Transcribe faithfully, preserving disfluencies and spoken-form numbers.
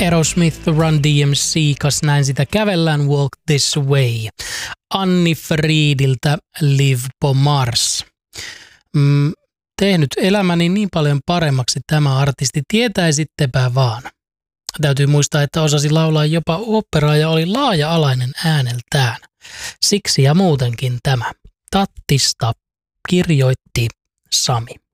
Aerosmith, Run D M C, kas näin sitä kävellään, Walk This Way. Anni Friediltä Live på Mars. Mm, tehnyt elämäni niin paljon paremmaksi tämä artisti, tietäisittepä vaan. Täytyy muistaa, että osasi laulaa jopa oopperaa ja oli laaja-alainen ääneltään. Siksi ja muutenkin tämä. Tattista kirjoitti Sami.